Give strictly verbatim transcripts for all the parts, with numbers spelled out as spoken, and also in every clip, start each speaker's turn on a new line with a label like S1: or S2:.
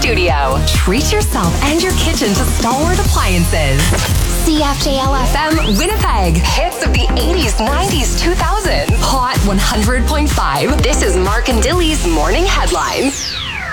S1: studio. Treat yourself and your kitchen to stalwart appliances. C F J L F M Winnipeg. Hits of the eighties, nineties, two thousands. Hot one hundred point five. This is Mark and Dilly's Morning Headlines.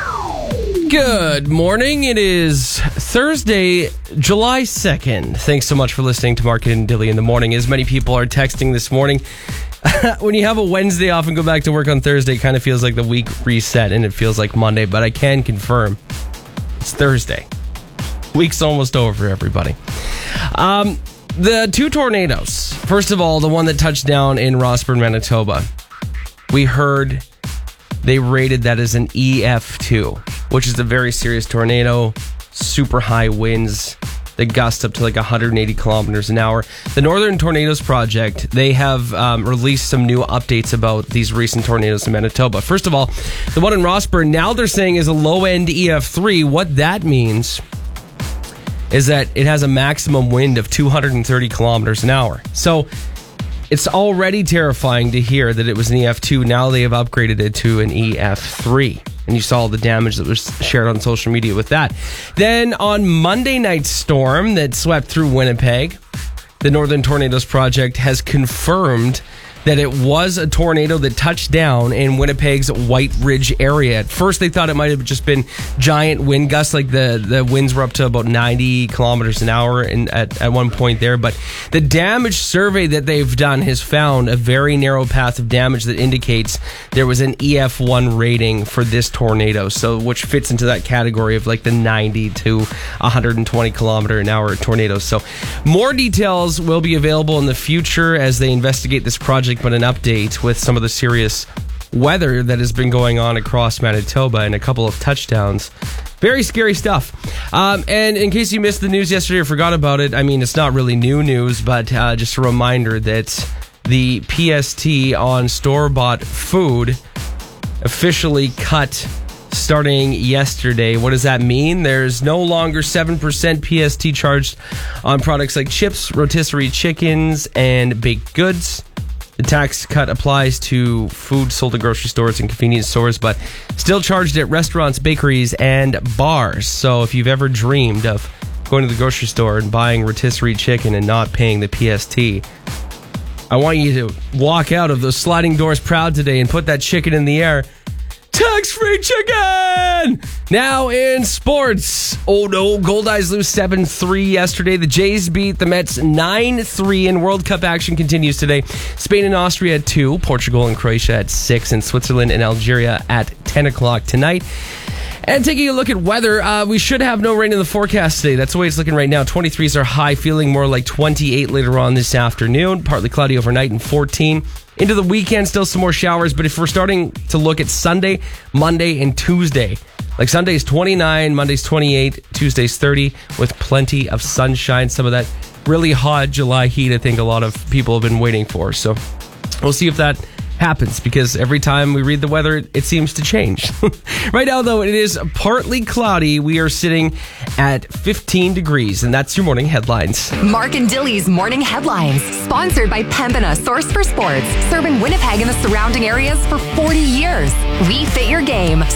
S2: Good morning. It is Thursday, July second. Thanks so much for listening to Mark and Dilly in the morning. As many people are texting this morning, when you have a Wednesday off and go back to work on Thursday, it kind of feels like the week reset and it feels like Monday, but I can confirm it's Thursday. Week's almost over for everybody. Um, the two tornadoes. First of all, the one that touched down in Rossburn, Manitoba. We heard they rated that as an E F two, which is a very serious tornado, super high winds, that gust up to like one hundred eighty kilometers an hour. The Northern Tornadoes Project, they have um, released some new updates about these recent tornadoes in Manitoba. First of all, the one in Rossburn, now they're saying is a low-end E F three. What that means is that it has a maximum wind of two hundred thirty kilometers an hour. So it's already terrifying to hear that it was an E F two. Now they have upgraded it to an E F three. And you saw the damage that was shared on social media with that. Then on Monday night's storm that swept through Winnipeg, the Northern Tornadoes Project has confirmed that it was a tornado that touched down in Winnipeg's White Ridge area. At first, they thought it might have just been giant wind gusts, like the, the winds were up to about ninety kilometers an hour in, at, at one point there. But the damage survey that they've done has found a very narrow path of damage that indicates there was an E F one rating for this tornado, so which fits into that category of like the ninety to one hundred twenty kilometer an hour tornadoes. So more details will be available in the future as they investigate this project, but an update with some of the serious weather that has been going on across Manitoba and a couple of touchdowns. Very scary stuff. Um, and in case you missed the news yesterday or forgot about it, I mean, it's not really new news, but uh, just a reminder that the P S T on store-bought food officially cut starting yesterday. What does that mean? There's no longer seven percent P S T charged on products like chips, rotisserie chickens, and baked goods. The tax cut applies to food sold at grocery stores and convenience stores, but still charged at restaurants, bakeries, and bars. So if you've ever dreamed of going to the grocery store and buying rotisserie chicken and not paying the P S T, I want you to walk out of those sliding doors proud today and put that chicken in the air. Tax-free chicken! Now in sports. Oh no, Goldeyes lose seven three yesterday. The Jays beat the Mets nine three, and World Cup action continues today. Spain and Austria at two, Portugal and Croatia at six, and Switzerland and Algeria at ten o'clock tonight. And taking a look at weather, uh, we should have no rain in the forecast today. That's the way it's looking right now. twenty-threes are high, feeling more like twenty-eight later on this afternoon. Partly cloudy overnight and fourteen. Into the weekend, still some more showers. But if we're starting to look at Sunday, Monday, and Tuesday, like Sunday's twenty-nine, Monday's twenty-eight, Tuesday's thirty, with plenty of sunshine. Some of that really hot July heat I think a lot of people have been waiting for. So we'll see if that happens, because every time we read the weather, it seems to change. Right now, though, it is partly cloudy. We are sitting at fifteen degrees, and that's your morning headlines.
S1: Mark and Dilly's Morning Headlines, sponsored by Pembina Source for Sports, serving Winnipeg and the surrounding areas for forty years. We fit your game.